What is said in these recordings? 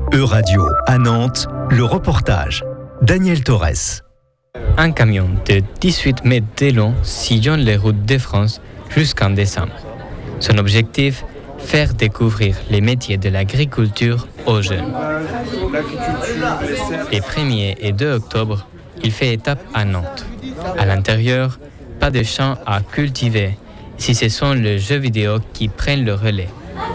E-Radio à Nantes, le reportage. Daniel Torres. Un camion de 18 mètres de long sillonne les routes de France jusqu'en décembre. Son objectif, faire découvrir les métiers de l'agriculture aux jeunes. Les 1er et 2 octobre, il fait étape à Nantes. À l'intérieur, pas de champs à cultiver, si ce sont les jeux vidéo qui prennent le relais.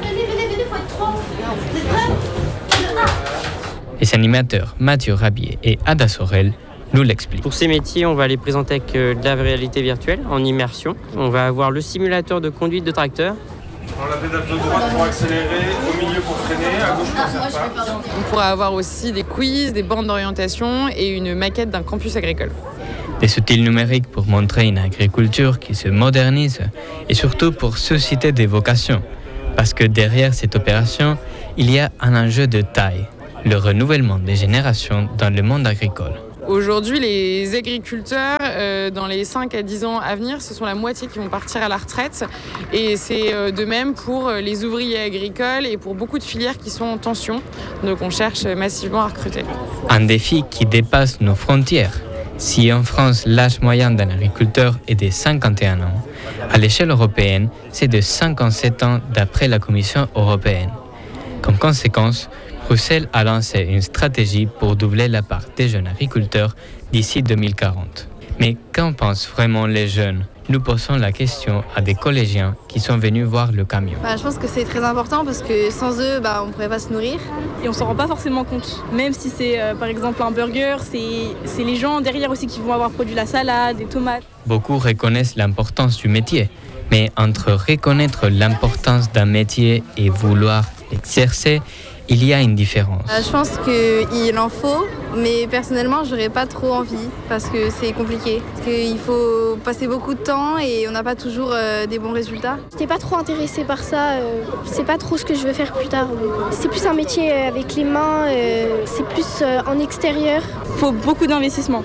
Les animateurs Mathieu Rabier et Ada Sorel nous l'expliquent. Pour ces métiers, on va les présenter avec de la réalité virtuelle, en immersion. On va avoir le simulateur de conduite de tracteur. La pédale de droite pour accélérer, au milieu pour freiner, à gauche pour faire pas. On pourra avoir aussi des quiz, des bornes d'orientation et une maquette d'un campus agricole. Des outils numériques pour montrer une agriculture qui se modernise et surtout pour susciter des vocations. Parce que derrière cette opération, il y a un enjeu de taille, le renouvellement des générations dans le monde agricole. Aujourd'hui, les agriculteurs, dans les 5 à 10 ans à venir, ce sont la moitié qui vont partir à la retraite. Et c'est de même pour les ouvriers agricoles et pour beaucoup de filières qui sont en tension. Donc on cherche massivement à recruter. Un défi qui dépasse nos frontières. Si en France, l'âge moyen d'un agriculteur est de 51 ans, à l'échelle européenne, c'est de 57 ans d'après la Commission européenne. Comme conséquence, Bruxelles a lancé une stratégie pour doubler la part des jeunes agriculteurs d'ici 2040. Mais qu'en pensent vraiment les jeunes ? Nous posons la question à des collégiens qui sont venus voir le camion. Je pense que c'est très important parce que sans eux, on ne pourrait pas se nourrir. Et on ne s'en rend pas forcément compte. Même si c'est par exemple un burger, c'est les gens derrière aussi qui vont avoir produit la salade, les tomates. Beaucoup reconnaissent l'importance du métier. Mais entre reconnaître l'importance d'un métier et vouloir l'exercer, il y a une différence. Je pense qu'il en faut, mais personnellement, j'aurais pas trop envie parce que c'est compliqué. Parce qu'il faut passer beaucoup de temps et on n'a pas toujours des bons résultats. J'étais pas trop intéressée par ça. C'est pas trop ce que je veux faire plus tard. C'est plus un métier avec les mains. C'est plus en extérieur. Il faut beaucoup d'investissement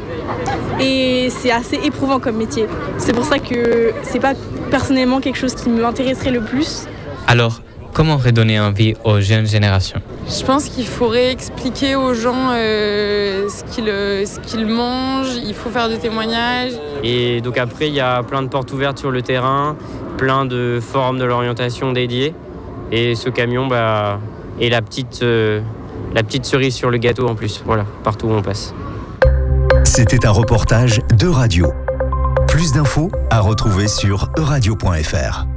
et c'est assez éprouvant comme métier. C'est pour ça que c'est pas personnellement quelque chose qui m'intéresserait le plus. Alors, comment redonner envie aux jeunes générations ? Je pense qu'il faudrait expliquer aux gens ce qu'ils mangent, il faut faire des témoignages. Et donc après, il y a plein de portes ouvertes sur le terrain, plein de forums de l'orientation dédiés. Et ce camion est la petite cerise sur le gâteau en plus, voilà, partout où on passe. C'était un reportage d'E-Radio. Plus d'infos à retrouver sur euradio.fr.